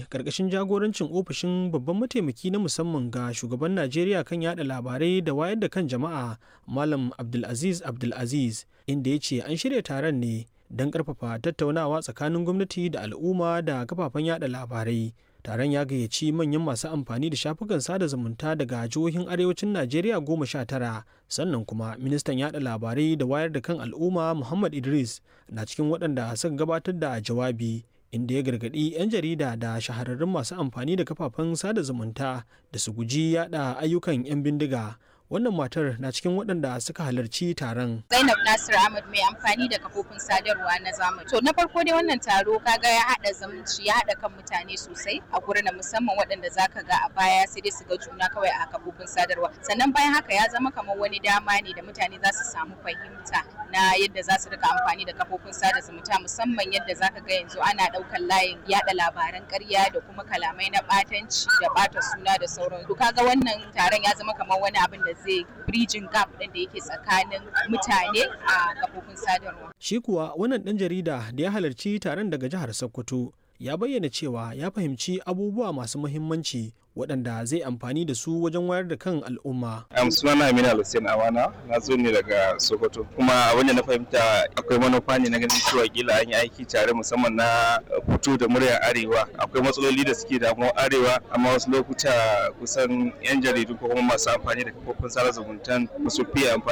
ƙarƙashin jagorancin ofishin babban mataimaki na musamman ga shugaban Najeriya kan yada labarai da wayar da kan jama'a Malam Abdulaziz, inda ya ce an shirya taron ne don ƙarfafa tattaunawa tsakanin gwamnati da al'umma da kafafen yada labarai. Taron ya gayyaci manyan masu amfani da shafukan sada zumunta daga jihohin arewacin Najeriya 19, sannan kuma ministan yada labarai da wayar da kan al'umma Muhammad Idris na cikin waɗanda suka gabatar da jawabi, inda ya gargaɗi 'yan jarida da shahararrun masu amfani da kafafen sada zumunta da su guji yada ayyukan 'yan bindiga. Wannan matar na cikin waɗanda suka halarci taron. Zainab Nasir Ahmad, mai amfani da kafofin sadarwa na zamani. To na farko dai wannan taro kaga ya haɗa zumunci, ya haɗa kan mutane sosai a gurin, musamman waɗanda zaka ga a baya sai dai su ga juna kawai a kafofin sadarwa. Sannan bayan haka ya zama kamar wani dama ne da mutane za su samu fahimta na yadda za su rika amfani da kafofin sada zumunta, musamman yadda zaka ga yanzu ana ɗaukar layin yaɗa labaran ƙarya da kuma kalamai na ɓatanci da ɓata suna da sauran. To kaga wannan taron ya zama kamar wani abin da zai bridging gap ɗin da yake tsakanin mutane a kafofin sadarwa. Shi kuwa wannan ɗan jarida da ya halarci taron daga jihar Sokoto ya bayyana cewa ya fahimci abubuwa masu muhimmanci waɗanda zai amfani da su wajen wayar da kan al'umma. Sunana Amina Hussein Awana, na zo ne daga Sokoto. Kuma abin da na fahimta akwai manufa ne na ganin cewa kila an yi aiki tare, musamman na fito da muryar Arewa. Akwai matsaloli da suke damuwar Arewa, amma wasu lokuta kusan 'yan jaridu ko kuma masu amfani da kafofin sada zumuntan ba su fiye amfani